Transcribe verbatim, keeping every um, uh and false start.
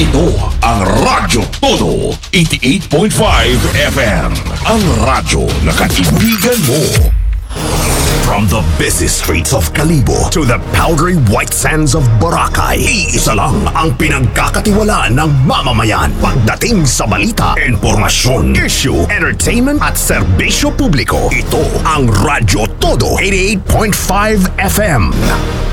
Ito ang Radyo Todo eighty-eight point five F M. Ang radyo na kaibigan mo. From the busy streets of Kalibo to the powdery white sands of Boracay, iisa lang ang pinagkakatiwalaan ng mamamayan pagdating sa balita, impormasyon, issue, entertainment at serbisyo publiko. Ito ang Radyo Todo eighty-eight point five F M.